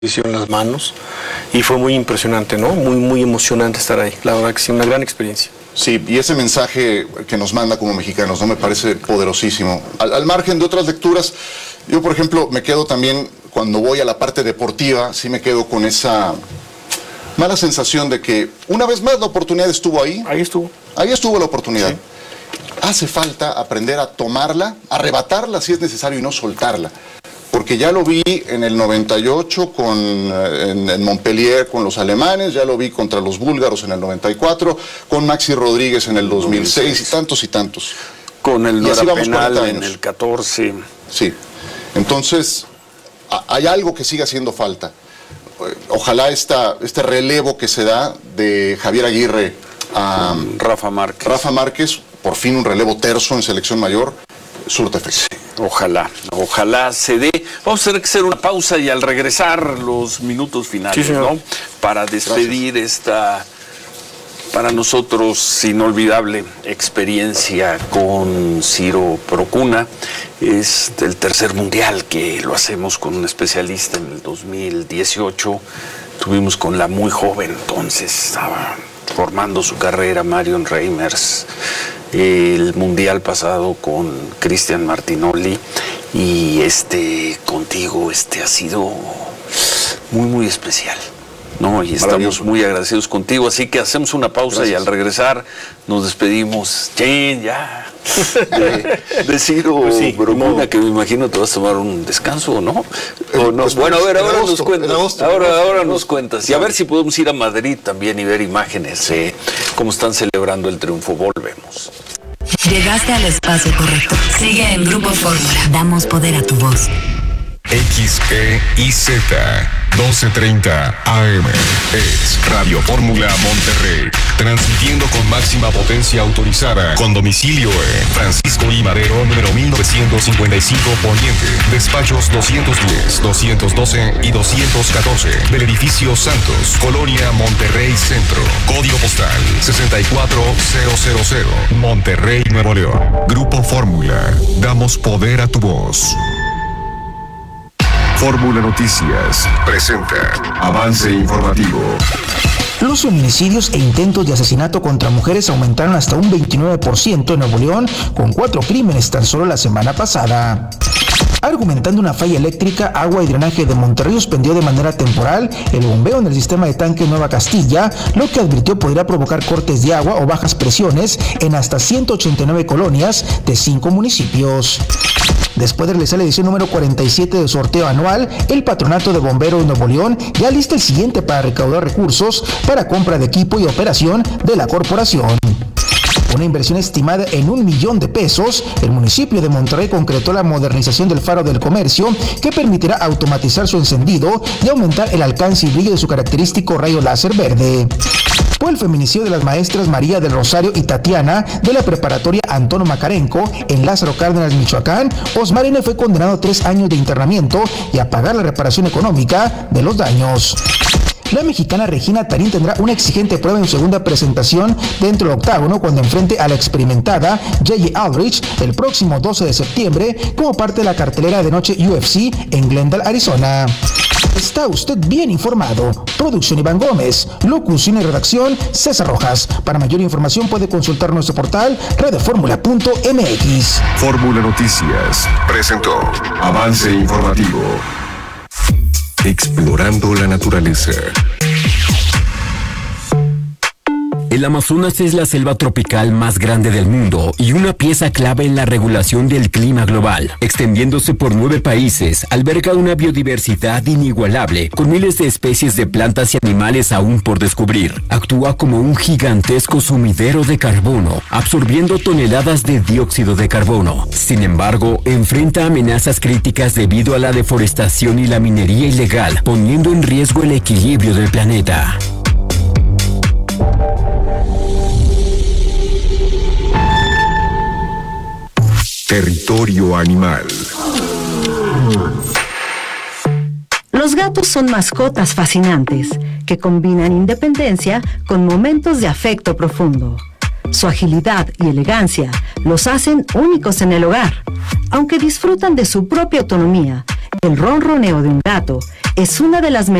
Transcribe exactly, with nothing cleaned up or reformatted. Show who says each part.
Speaker 1: hicieron las manos y fue muy impresionante, ¿no? Muy, muy emocionante estar ahí. La verdad que sí, una gran experiencia.
Speaker 2: Sí, y ese mensaje que nos manda como mexicanos, ¿no? Me parece poderosísimo. Al, al margen de otras lecturas, yo, por ejemplo, me quedo también, cuando voy a la parte deportiva, sí me quedo con esa mala sensación de que, una vez más, la oportunidad estuvo ahí.
Speaker 1: Ahí estuvo.
Speaker 2: Ahí estuvo la oportunidad.
Speaker 1: Sí.
Speaker 2: Hace falta aprender a tomarla, arrebatarla si es necesario y no soltarla. Porque ya lo vi en el noventa y ocho con, en, en Montpellier con los alemanes, ya lo vi contra los búlgaros en el noventa y cuatro, con Maxi Rodríguez en el dos mil seis y tantos y tantos.
Speaker 1: Con el
Speaker 2: y así vamos
Speaker 1: penal
Speaker 2: cuarenta
Speaker 1: en
Speaker 2: años.
Speaker 1: el catorce.
Speaker 2: Sí, entonces a, hay algo que sigue haciendo falta. Ojalá esta, este relevo que se da de Javier Aguirre a
Speaker 1: um, Rafa Márquez.
Speaker 2: Rafa Márquez, por fin un relevo terso en selección mayor, surte efecto.
Speaker 1: Sí, ojalá, ojalá se dé. Vamos a tener que hacer una pausa y al regresar los minutos finales, sí, ¿no? Para despedir Gracias. esta, para nosotros, inolvidable experiencia con Ciro Procuna. Es el tercer mundial que lo hacemos con un especialista en el dos mil dieciocho. Tuvimos con la muy joven, entonces estaba formando su carrera, Marion Reimers. El mundial pasado con Cristian Martinoli y este contigo este ha sido muy muy especial, ¿no? Y estamos muy agradecidos contigo, así que hacemos una pausa. Gracias. Y al regresar nos despedimos. Chen, ya de, de Ciro pues sí, Procuna, que me imagino te vas a tomar un descanso, ¿no? ¿O no? Pues, bueno, a ver, ahora agosto, nos cuentas. Agosto, ahora, agosto, ahora agosto. nos cuentas. Y a ver si podemos ir a Madrid también y ver imágenes, eh, cómo están celebrando el triunfo. Volvemos.
Speaker 3: Llegaste al espacio correcto. Sigue en Grupo Fórmula. Damos poder a tu voz.
Speaker 4: X E I Z doce treinta A M es Radio Fórmula Monterrey, transmitiendo con máxima potencia autorizada, con domicilio en Francisco I. Madero, número mil novecientos cincuenta y cinco Poniente, despachos doscientos diez, doscientos doce y doscientos catorce, del edificio Santos, Colonia Monterrey Centro, código postal sesenta y cuatro mil, Monterrey, Nuevo León. Grupo Fórmula, damos poder a tu voz. Fórmula Noticias presenta avance informativo.
Speaker 5: Los feminicidios e intentos de asesinato contra mujeres aumentaron hasta un veintinueve por ciento en Nuevo León, con cuatro crímenes tan solo la semana pasada. Argumentando una falla eléctrica, Agua y Drenaje de Monterrey suspendió de manera temporal el bombeo en el sistema de tanque Nueva Castilla, lo que advirtió podría provocar cortes de agua o bajas presiones en hasta ciento ochenta y nueve colonias de cinco municipios. Después de realizar la edición número cuarenta y siete del sorteo anual, el Patronato de Bomberos de Nuevo León ya lista el siguiente para recaudar recursos para compra de equipo y operación de la corporación. Una inversión estimada en un millón de pesos, el municipio de Monterrey concretó la modernización del faro del comercio, que permitirá automatizar su encendido y aumentar el alcance y brillo de su característico rayo láser verde. Por el feminicidio de las maestras María del Rosario y Tatiana de la preparatoria Antonio Macarenco en Lázaro Cárdenas, Michoacán, Osmar N. fue condenado a tres años de internamiento y a pagar la reparación económica de los daños. La mexicana Regina Tarín tendrá una exigente prueba en su segunda presentación dentro del octágono cuando enfrente a la experimentada J J Aldrich el próximo doce de septiembre como parte de la cartelera de noche U F C en Glendale, Arizona. Está usted bien informado. Producción Iván Gómez. Locución y redacción César Rojas. Para mayor información puede consultar nuestro portal radioformula punto m x.
Speaker 4: Fórmula Noticias presentó avance informativo. Explorando la naturaleza.
Speaker 6: El Amazonas es la selva tropical más grande del mundo y una pieza clave en la regulación del clima global. Extendiéndose por nueve países, alberga una biodiversidad inigualable, con miles de especies de plantas y animales aún por descubrir. Actúa como un gigantesco sumidero de carbono, absorbiendo toneladas de dióxido de carbono. Sin embargo, enfrenta amenazas críticas debido a la deforestación y la minería ilegal, poniendo en riesgo el equilibrio del planeta.
Speaker 4: Territorio animal.
Speaker 7: Los gatos son mascotas fascinantes que combinan independencia con momentos de afecto profundo. Su agilidad y elegancia los hacen únicos en el hogar. Aunque disfrutan de su propia autonomía, el ronroneo de un gato es una de las